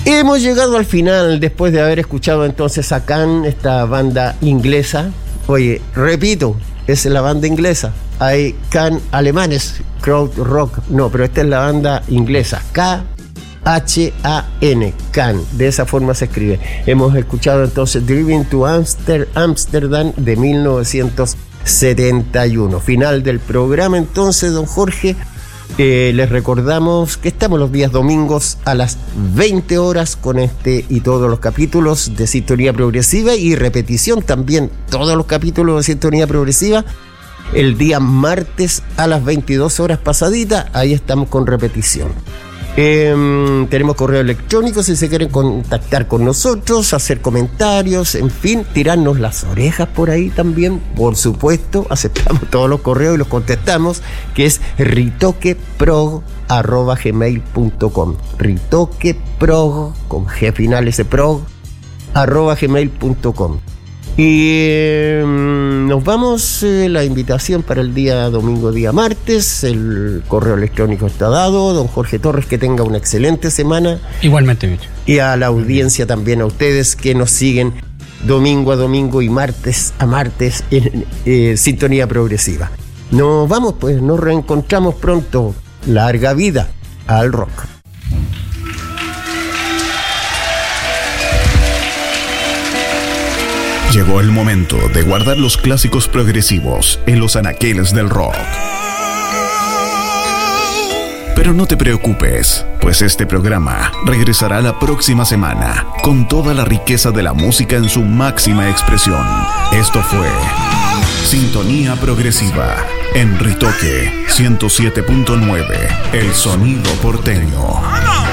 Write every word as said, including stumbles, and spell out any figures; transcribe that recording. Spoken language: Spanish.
Hemos llegado al final después de haber escuchado entonces a Can, esta banda inglesa. Oye, repito, es la banda inglesa. Hay Can alemanes, Kraut Rock. No, pero esta es la banda inglesa. K H A N, Can. De esa forma se escribe. Hemos escuchado entonces Driving to Amster, Amsterdam de mil novecientos setenta y uno. Final del programa entonces, don Jorge. Eh, les recordamos que estamos los días domingos a las veinte horas con este y todos los capítulos de Sintonía Progresiva, y repetición también, todos los capítulos de Sintonía Progresiva el día martes a las veintidós horas pasaditas. Ahí estamos con repetición. Eh, tenemos correo electrónico si se quieren contactar con nosotros, hacer comentarios, en fin, tirarnos las orejas por ahí también, por supuesto, aceptamos todos los correos y los contestamos, que es ritoqueprog arroba gmail punto com, ritoqueprog con G final, ese prog arroba gmail punto com. Y eh, nos vamos, eh, la invitación para el día domingo, día martes, el correo electrónico está dado. Don Jorge Torres, que tenga una excelente semana. Igualmente, Micho. Y a la audiencia también, a ustedes que nos siguen domingo a domingo y martes a martes en eh, Sintonía Progresiva. Nos vamos, pues, nos reencontramos pronto. Larga vida al rock. Llegó el momento de guardar los clásicos progresivos en los anaqueles del rock. Pero no te preocupes, pues este programa regresará la próxima semana con toda la riqueza de la música en su máxima expresión. Esto fue Sintonía Progresiva en Ritoque ciento siete punto nueve, el sonido porteño.